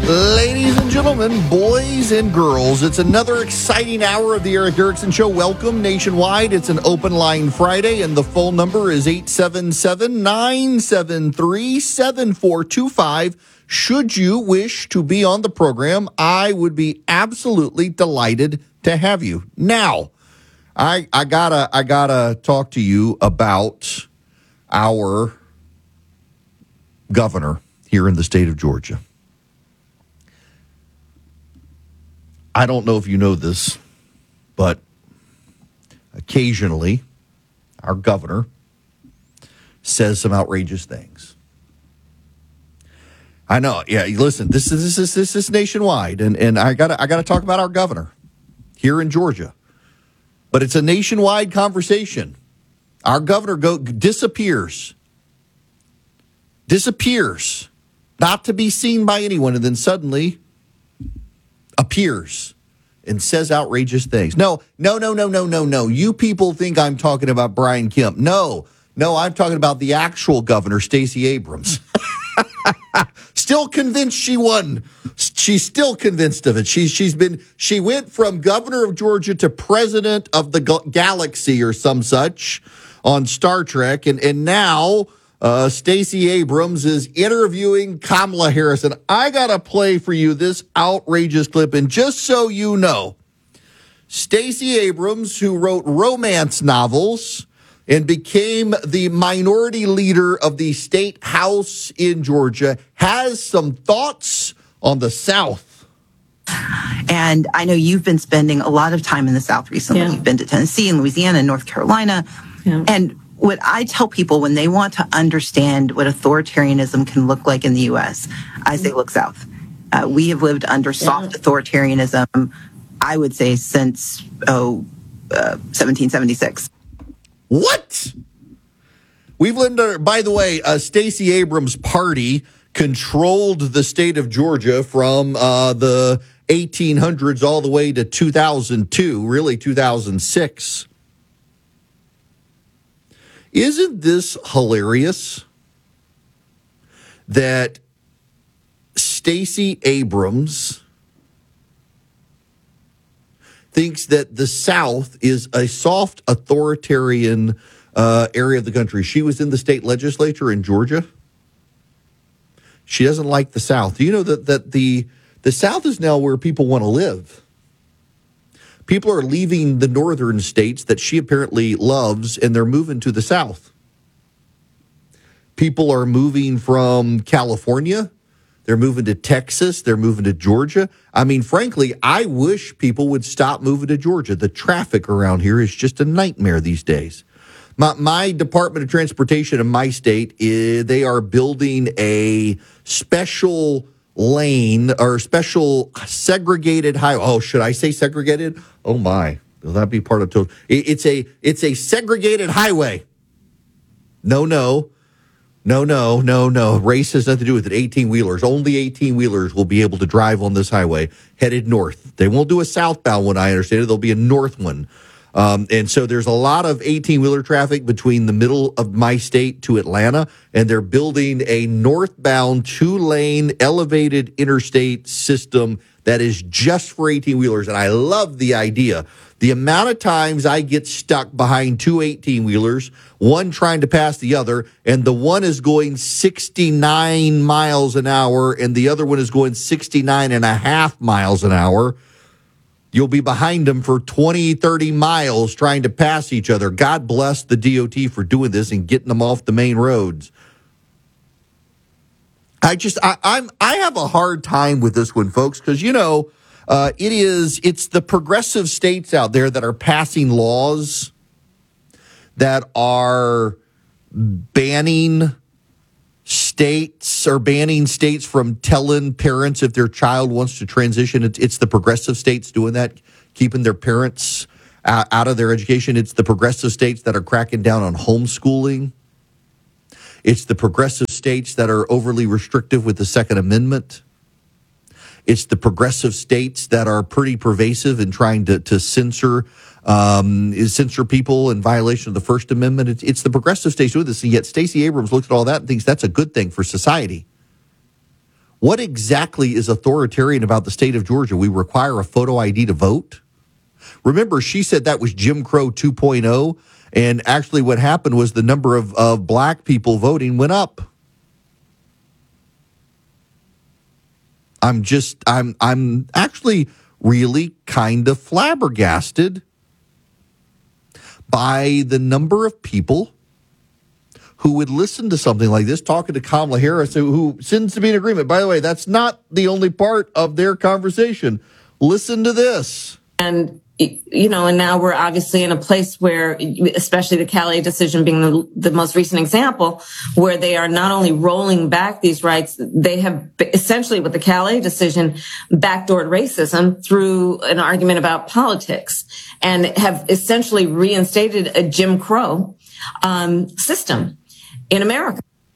Ladies and gentlemen, boys and girls, it's another exciting hour of the Erick Erickson Show. Welcome nationwide. It's an open line Friday, and the phone number is 877-973-7425. Should you wish to be on the program, I would be absolutely delighted to have you. Now, I gotta talk to you about our governor here in the state of Georgia. I don't know if you know this, but occasionally our governor says some outrageous things. I know. Yeah, listen, this is nationwide, and I gotta talk about our governor here in Georgia. But it's a nationwide conversation. Our governor disappears, not to be seen by anyone, and then suddenly appears and says outrageous things. No. You people think I'm talking about Brian Kemp. No, I'm talking about the actual governor, Stacey Abrams. Still convinced she won. She's still convinced of it. She went from governor of Georgia to president of the galaxy or some such on Star Trek, and now Stacey Abrams is interviewing Kamala Harris. And I got to play for you this outrageous clip. And just so you know, Stacey Abrams, who wrote romance novels and became the minority leader of the state house in Georgia, has some thoughts on the South. And I know you've been spending a lot of time in the South recently. Yeah. You've been to Tennessee and Louisiana and North Carolina. Yeah. And what I tell people when they want to understand what authoritarianism can look like in the U.S., I say, look south. We have lived under soft authoritarianism, I would say, since 1776. What? We've lived under, by the way, Stacey Abrams' party controlled the state of Georgia from the 1800s all the way to 2002, really 2006. Isn't this hilarious that Stacey Abrams thinks that the South is a soft authoritarian area of the country? She was in the state legislature in Georgia. She doesn't like the South. Do you know that the South is now where people want to live? People are leaving the northern states that she apparently loves, and they're moving to the South. People are moving from California. They're moving to Texas. They're moving to Georgia. I mean, frankly, I wish people would stop moving to Georgia. The traffic around here is just a nightmare these days. My Department of Transportation in my state, they are building a special lane or special segregated highway. Oh, should I say segregated? Oh my, will that be part of total? It's a segregated highway. No. Race has nothing to do with it. 18-wheelers. Only 18-wheelers will be able to drive on this highway headed north. They won't do a southbound one, I understand it. There'll be a north one. And so there's a lot of 18-wheeler traffic between the middle of my state to Atlanta, and they're building a northbound 2-lane elevated interstate system that is just for 18-wheelers. And I love the idea. The amount of times I get stuck behind two 18-wheelers, one trying to pass the other, and the one is going 69 miles an hour, and the other one is going 69 and a half miles an hour. You'll be behind them for 20, 30 miles trying to pass each other. God bless the DOT for doing this and getting them off the main roads. I have a hard time with this one, folks, because, it's the progressive states out there that are passing laws that are banning states from telling parents if their child wants to transition. It's the progressive states doing that, keeping their parents out of their education. It's the progressive states that are cracking down on homeschooling. It's the progressive states that are overly restrictive with the Second Amendment. It's the progressive states that are pretty pervasive in trying to censor people in violation of the First Amendment. It's the progressive states doing this, and yet Stacey Abrams looks at all that and thinks that's a good thing for society. What exactly is authoritarian about the state of Georgia? We require a photo ID to vote? Remember, she said that was Jim Crow 2.0, and actually what happened was the number of black people voting went up. I'm actually really kind of flabbergasted by the number of people who would listen to something like this, talking to Kamala Harris, who seems to be in agreement. By the way, that's not the only part of their conversation. Listen to this. And, and now we're obviously in a place where, especially the Calais decision being the most recent example, where they are not only rolling back these rights, they have essentially, with the Calais decision, backdoored racism through an argument about politics and have essentially reinstated a Jim Crow system in America.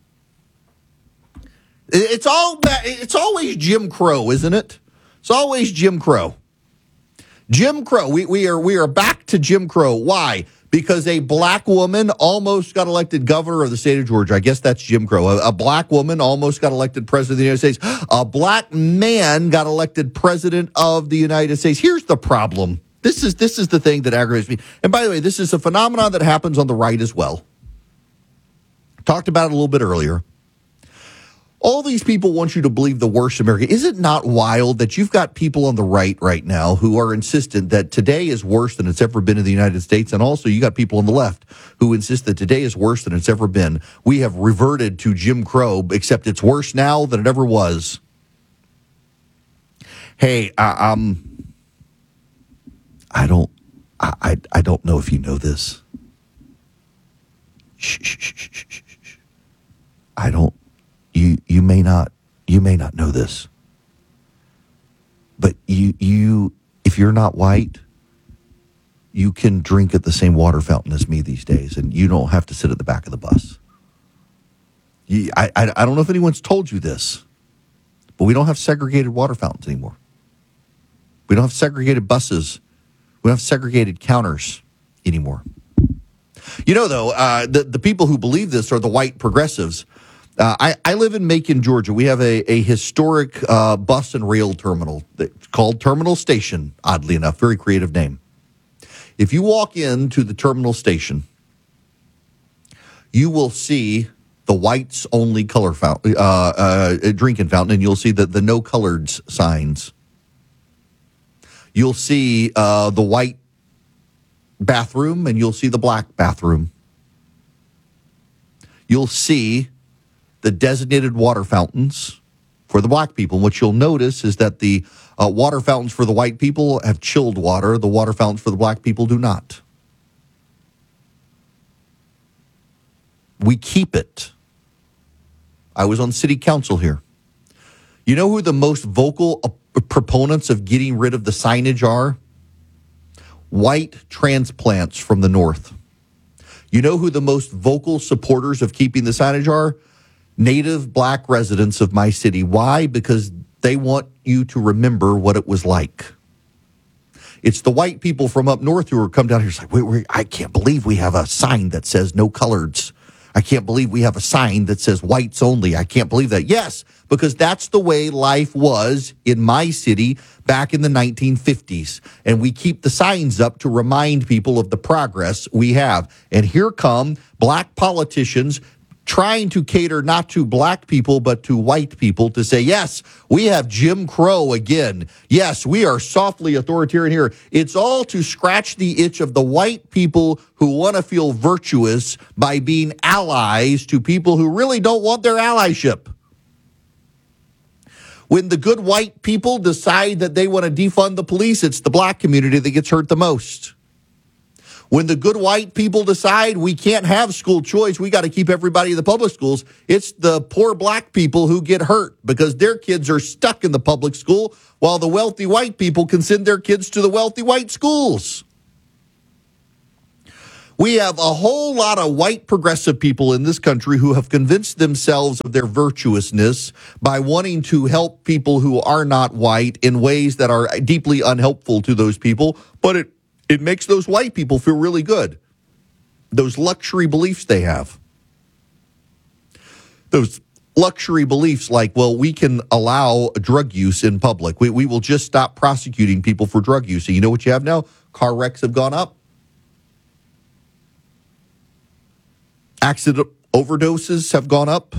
It's always Jim Crow, isn't it? It's always Jim Crow. Jim Crow. We are back to Jim Crow. Why? Because a black woman almost got elected governor of the state of Georgia. I guess that's Jim Crow. A black woman almost got elected president of the United States. A black man got elected president of the United States. Here's the problem. This is the thing that aggravates me. And by the way, this is a phenomenon that happens on the right as well. Talked about it a little bit earlier. All these people want you to believe the worst America. Is it not wild that you've got people on the right now who are insistent that today is worse than it's ever been in the United States? And also you got people on the left who insist that today is worse than it's ever been. We have reverted to Jim Crow, except it's worse now than it ever was. Hey, I don't know if you know this. Shh. You may not know this, but you if you're not white, you can drink at the same water fountain as me these days, and you don't have to sit at the back of the bus. I don't know if anyone's told you this, but we don't have segregated water fountains anymore. We don't have segregated buses. We don't have segregated counters anymore. Though, the people who believe this are the white progressives. I live in Macon, Georgia. We have a historic bus and rail terminal called Terminal Station, oddly enough. Very creative name. If you walk into the terminal station, you will see the whites only color fountain, drinking fountain, and you'll see the no coloreds signs. You'll see the white bathroom, and you'll see the black bathroom. You'll see the designated water fountains for the black people. And what you'll notice is that the water fountains for the white people have chilled water. The water fountains for the black people do not. We keep it. I was on city council here. You know who the most vocal proponents of getting rid of the signage are? White transplants from the north. You know who the most vocal supporters of keeping the signage are? Native black residents of my city. Why? Because they want you to remember what it was like. It's the white people from up north who are come down here and say, wait, I can't believe we have a sign that says no coloreds. I can't believe we have a sign that says whites only. I can't believe that. Yes, because that's the way life was in my city back in the 1950s. And we keep the signs up to remind people of the progress we have. And here come black politicians trying to cater not to black people, but to white people to say, yes, we have Jim Crow again. Yes, we are softly authoritarian here. It's all to scratch the itch of the white people who want to feel virtuous by being allies to people who really don't want their allyship. When the good white people decide that they want to defund the police, it's the black community that gets hurt the most. When the good white people decide we can't have school choice, we got to keep everybody in the public schools, it's the poor black people who get hurt because their kids are stuck in the public school while the wealthy white people can send their kids to the wealthy white schools. We have a whole lot of white progressive people in this country who have convinced themselves of their virtuousness by wanting to help people who are not white in ways that are deeply unhelpful to those people, but it makes those white people feel really good. Those luxury beliefs they have. Those luxury beliefs like, well, we can allow drug use in public. We will just stop prosecuting people for drug use. So you know what you have now? Car wrecks have gone up. Accident overdoses have gone up.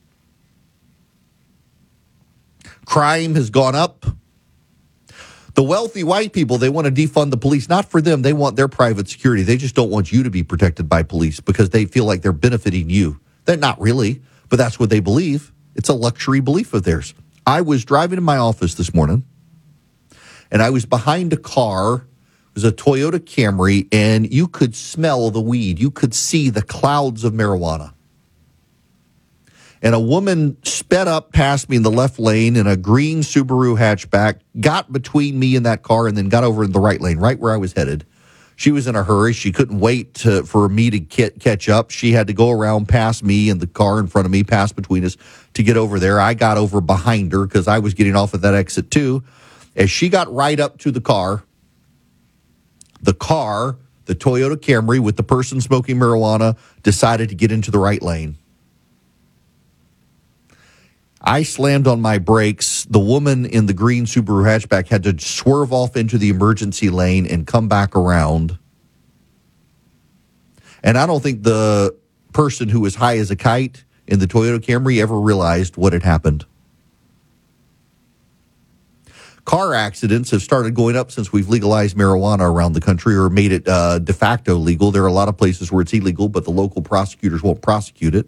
Crime has gone up. The wealthy white people, they want to defund the police. Not for them. They want their private security. They just don't want you to be protected by police because they feel like they're benefiting you. They're not really, but that's what they believe. It's a luxury belief of theirs. I was driving in my office this morning, and I was behind a car. It was a Toyota Camry, and you could smell the weed. You could see the clouds of marijuana. And a woman sped up past me in the left lane in a green Subaru hatchback, got between me and that car, and then got over in the right lane, right where I was headed. She was in a hurry. She couldn't wait for me to catch up. She had to go around past me and the car in front of me, pass between us to get over there. I got over behind her because I was getting off at that exit too. As she got right up to the Toyota Camry with the person smoking marijuana, decided to get into the right lane. I slammed on my brakes. The woman in the green Subaru hatchback had to swerve off into the emergency lane and come back around. And I don't think the person who was high as a kite in the Toyota Camry ever realized what had happened. Car accidents have started going up since we've legalized marijuana around the country or made it de facto legal. There are a lot of places where it's illegal, but the local prosecutors won't prosecute it.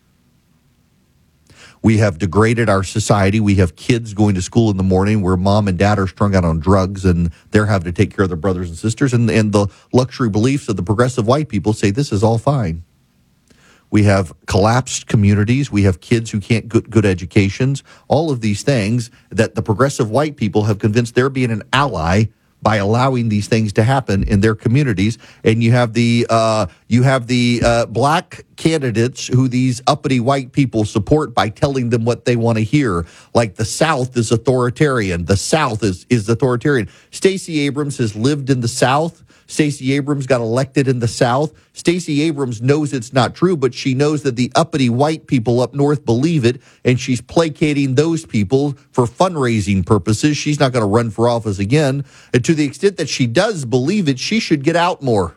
We have degraded our society. We have kids going to school in the morning where mom and dad are strung out on drugs and they're having to take care of their brothers and sisters. And the luxury beliefs of the progressive white people say this is all fine. We have collapsed communities. We have kids who can't get good educations. All of these things that the progressive white people have convinced they're being an ally by allowing these things to happen in their communities. And you have the black candidates who these uppity white people support by telling them what they want to hear. Like the South is authoritarian. The South is authoritarian. Stacey Abrams has lived in the South. Stacey Abrams got elected in the South. Stacey Abrams knows it's not true, but she knows that the uppity white people up north believe it, and she's placating those people for fundraising purposes. She's not going to run for office again. And to the extent that she does believe it, she should get out more.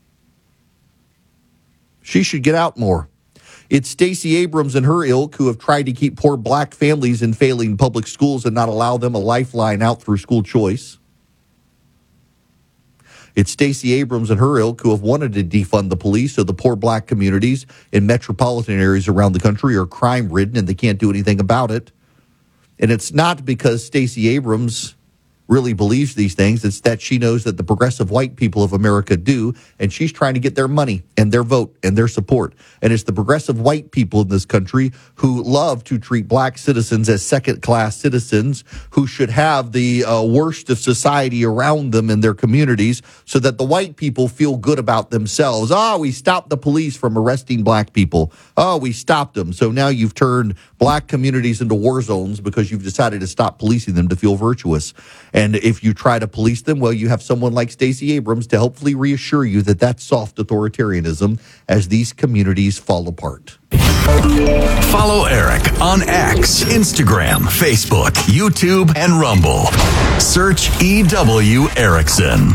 She should get out more. It's Stacey Abrams and her ilk who have tried to keep poor black families in failing public schools and not allow them a lifeline out through school choice. It's Stacey Abrams and her ilk who have wanted to defund the police so the poor black communities in metropolitan areas around the country are crime-ridden and they can't do anything about it. And it's not because Stacey Abrams really believes these things. It's that she knows that the progressive white people of America do, and she's trying to get their money and their vote and their support. And it's the progressive white people in this country who love to treat black citizens as second-class citizens who should have the worst of society around them in their communities so that the white people feel good about themselves. Oh, we stopped the police from arresting black people. Oh, we stopped them. So now you've turned black communities into war zones because you've decided to stop policing them to feel virtuous. And if you try to police them, well, you have someone like Stacey Abrams to hopefully reassure you that that's soft authoritarianism as these communities fall apart. Follow Eric on X, Instagram, Facebook, YouTube, and Rumble. Search EW Erickson.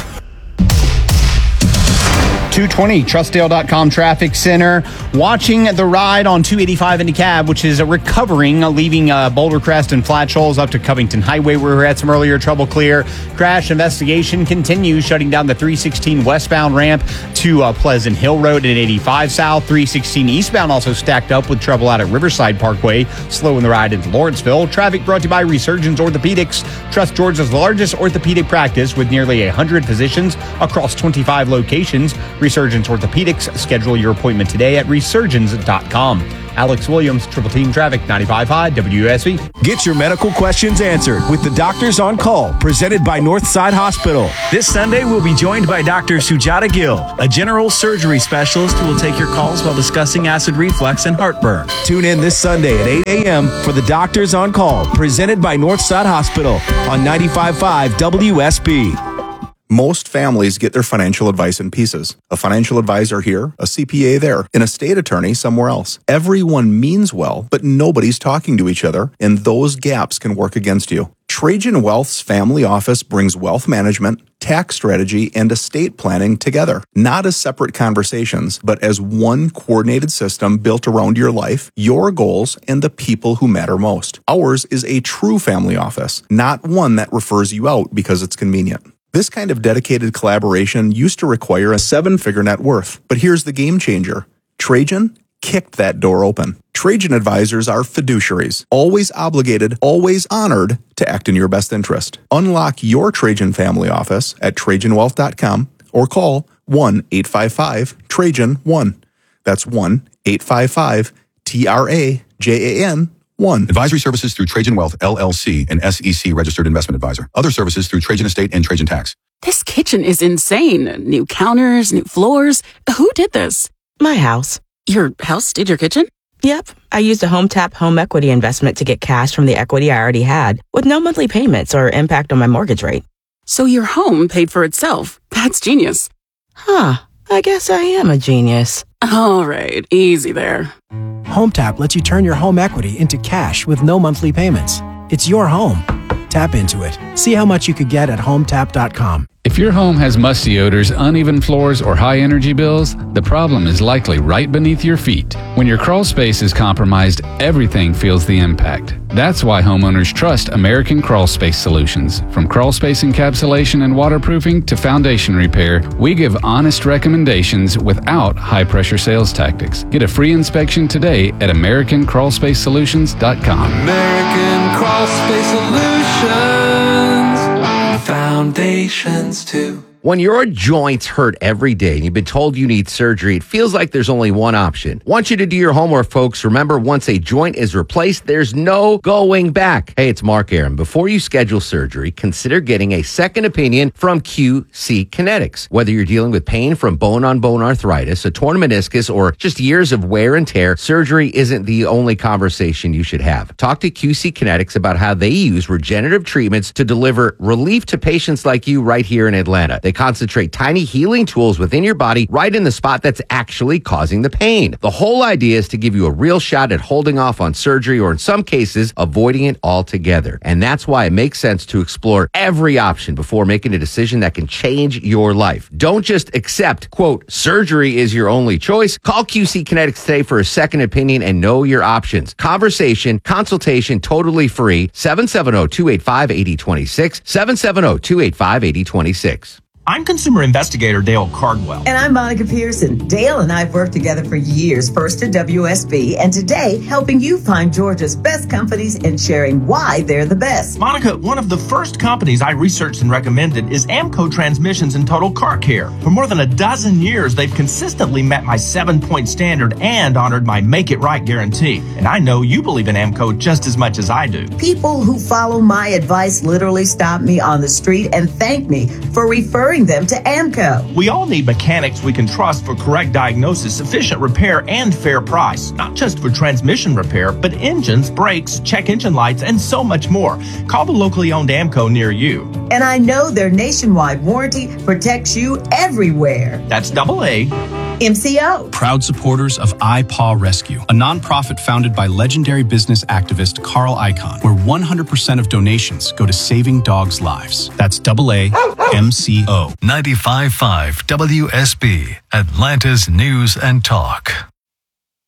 220 Trustdale.com Traffic Center. Watching the ride on 285 in DeKalb, which is recovering, leaving Boulder Crest and Flat Shoals up to Covington Highway, where we had some earlier trouble clear. Crash investigation continues, shutting down the 316 westbound ramp to Pleasant Hill Road at 85 South. 316 eastbound also stacked up with trouble out at Riverside Parkway, slowing the ride into Lawrenceville. Traffic brought to you by Resurgence Orthopedics. Trust Georgia's largest orthopedic practice with nearly 100 physicians across 25 locations. Resurgence Orthopedics. Schedule your appointment today at resurgence.com. Alex Williams, Triple Team Traffic, 95.5 WSB. Get your medical questions answered with the Doctors on Call, presented by Northside Hospital. This Sunday, we'll be joined by Dr. Sujata Gill, a general surgery specialist who will take your calls while discussing acid reflux and heartburn. Tune in this Sunday at 8 a.m. for the Doctors on Call, presented by Northside Hospital on 95.5 WSB. Most families get their financial advice in pieces. A financial advisor here, a CPA there, an estate attorney somewhere else. Everyone means well, but nobody's talking to each other, and those gaps can work against you. Trajan Wealth's family office brings wealth management, tax strategy, and estate planning together, not as separate conversations, but as one coordinated system built around your life, your goals, and the people who matter most. Ours is a true family office, not one that refers you out because it's convenient. This kind of dedicated collaboration used to require a 7-figure net worth, but here's the game changer. Trajan kicked that door open. Trajan advisors are fiduciaries, always obligated, always honored to act in your best interest. Unlock your Trajan family office at TrajanWealth.com or call 1-855-TRAJAN-1. That's 1-855-TRAJAN-1. Advisory services through Trajan Wealth, LLC, an SEC registered investment advisor. Other services through Trajan Estate and Trajan Tax. This kitchen is insane. New counters, new floors. Who did this? My house. Your house did your kitchen? Yep. I used a HomeTap home equity investment to get cash from the equity I already had with no monthly payments or impact on my mortgage rate. So your home paid for itself. That's genius. Huh. I guess I am a genius. All right. Easy there. HomeTap lets you turn your home equity into cash with no monthly payments. It's your home. Tap into it. See how much you could get at HomeTap.com. If your home has musty odors, uneven floors, or high energy bills, the problem is likely right beneath your feet. When your crawl space is compromised, everything feels the impact. That's why homeowners trust American Crawl Space Solutions. From crawl space encapsulation and waterproofing to foundation repair, we give honest recommendations without high-pressure sales tactics. Get a free inspection today at AmericanCrawlSpaceSolutions.com. American Crawl Space Solutions. Foundations too. When your joints hurt every day and you've been told you need surgery, it feels like there's only one option. Want you to do your homework, folks. Remember, once a joint is replaced, there's no going back. Hey, it's Mark Aaron. Before you schedule surgery, consider getting a second opinion from QC Kinetics. Whether you're dealing with pain from bone-on-bone arthritis, a torn meniscus, or just years of wear and tear, surgery isn't the only conversation you should have. Talk to QC Kinetics about how they use regenerative treatments to deliver relief to patients like you right here in Atlanta. They concentrate tiny healing tools within your body right in the spot that's actually causing the pain. The whole idea is to give you a real shot at holding off on surgery or in some cases, avoiding it altogether. And that's why it makes sense to explore every option before making a decision that can change your life. Don't just accept, quote, surgery is your only choice. Call QC Kinetics today for a second opinion and know your options. Conversation, consultation, totally free. 770-285-8026. 770-285-8026. I'm consumer investigator Dale Cardwell. And I'm Monica Pearson. Dale and I have worked together for years, first at WSB, and today helping you find Georgia's best companies and sharing why they're the best. Monica, one of the first companies I researched and recommended is Amco Transmissions and Total Car Care. For more than a dozen years, they've consistently met my 7-point standard and honored my Make It Right guarantee. And I know you believe in Amco just as much as I do. People who follow my advice literally stop me on the street and thank me for referring them to Amco. We all need mechanics we can trust for correct diagnosis, efficient repair, and fair price. Not just for transmission repair, but engines, brakes, check engine lights, and so much more. Call the locally owned Amco near you. And I know their nationwide warranty protects you everywhere. That's AA. MCO. Proud supporters of iPaw Rescue, a nonprofit founded by legendary business activist Carl Icahn, where 100% of donations go to saving dogs' lives. That's AA MCO. 95.5 WSB, Atlanta's News and Talk.